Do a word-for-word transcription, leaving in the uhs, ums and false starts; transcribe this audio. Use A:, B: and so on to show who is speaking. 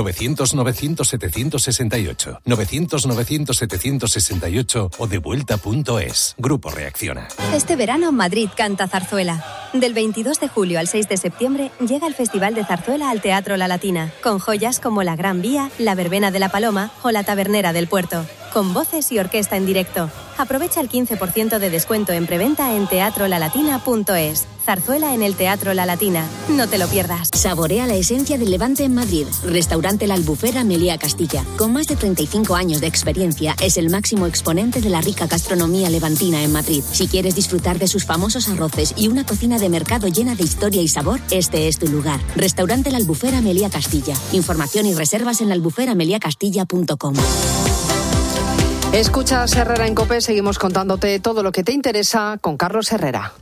A: novecientos novecientos setecientos sesenta y ocho, novecientos novecientos setecientos sesenta y ocho o devuelta punto es. Grupo Reacciona.
B: Este verano Madrid canta zarzuela. Del veintidós de julio al seis de septiembre llega el Festival de Zarzuela al Teatro La Latina, con joyas como La Gran Vía, La Verbena de la Paloma o La Tabernera del Puerto, con voces y orquesta en directo. Aprovecha el quince por ciento de descuento en preventa en teatro la latina punto es. Zarzuela en el Teatro La Latina. No te lo pierdas.
C: Saborea la esencia del Levante en Madrid. Restaurante La Albufera Meliá Castilla. Con más de treinta y cinco años de experiencia, es el máximo exponente de la rica gastronomía levantina en Madrid. Si quieres disfrutar de sus famosos arroces y una cocina de mercado llena de historia y sabor, este es tu lugar. Restaurante La Albufera Meliá Castilla. Información y reservas en la albufera meliá castilla punto com.
D: Escuchas Herrera en COPE, seguimos contándote todo lo que te interesa con Carlos Herrera.